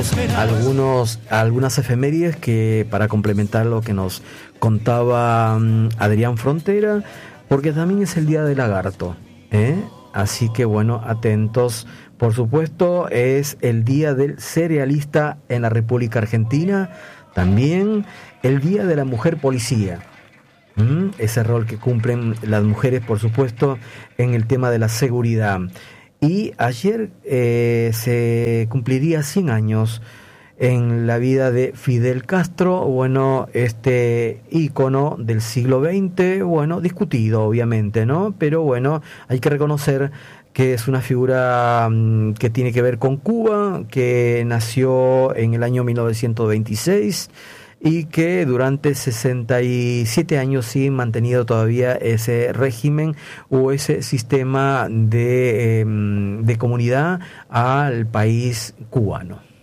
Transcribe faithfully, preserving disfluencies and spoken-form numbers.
tenemos algunos, algunas efemérides que para complementar lo que nos contaba um, Adrián Frontera, porque también es el Día del Lagarto, ¿eh? Así que bueno, atentos. Por supuesto, es el Día del Cerealista en la República Argentina, también el Día de la Mujer Policía. ¿Mm? Ese rol que cumplen las mujeres, por supuesto, en el tema de la seguridad. Y ayer eh, se cumpliría cien años en la vida de Fidel Castro, bueno, este ícono del siglo veinte, bueno, discutido obviamente, ¿no? Pero bueno, hay que reconocer que es una figura um, que tiene que ver con Cuba, que nació en el año mil novecientos veintiséis y que durante sesenta y siete años sí mantenido todavía ese régimen o ese sistema de, eh, de comunidad al país cubano.